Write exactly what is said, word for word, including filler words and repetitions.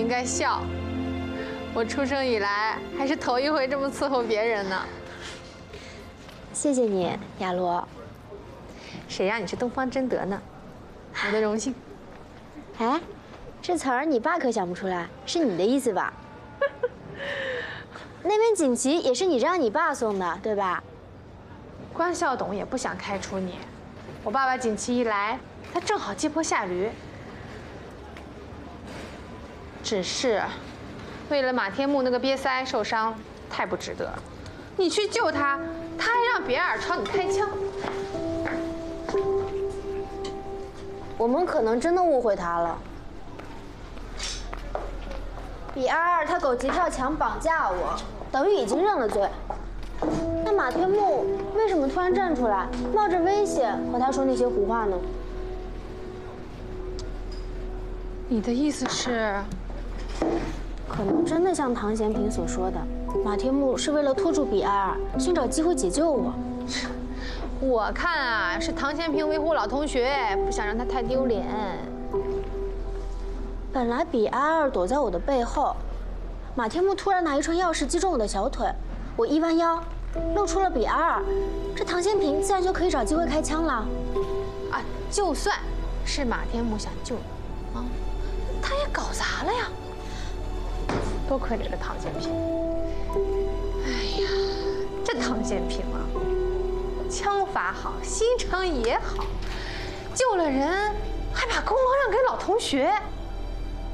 应该笑。我出生以来还是头一回这么伺候别人呢。 谢谢你，亚罗。 谁让你是东方贞德呢？我的荣幸。 哎，这词儿你爸可想不出来，是你的意思吧？那边锦旗也是你让你爸送的，对吧？ 关校董也不想开除你，我爸爸锦旗一来，他正好接坡下驴。只是，为了马天木那个瘪腮受伤，太不值得了。你去救他，他还让别尔朝你开枪。 我们可能真的误会他了。比二二他狗急跳墙绑架我，等于已经认了罪。那马天木为什么突然站出来，冒着危险和他说那些胡话呢？ 你的意思是， 可能真的像唐贤平所说的，马天木是为了拖住比二二，寻找机会解救我。 我看啊，是唐贤平维护老同学，不想让他太丢脸。 本来比二二躲在我的背后，马天木突然拿一串钥匙击中我的小腿，我一弯腰，露出了比二二，这唐贤平自然就可以找机会开枪了。 啊，就算是马天木想救你，啊，他也搞砸了呀。多亏这个唐贤平。哎呀，这唐贤平啊，枪法好，心肠也好，救了人还把功劳让给老同学。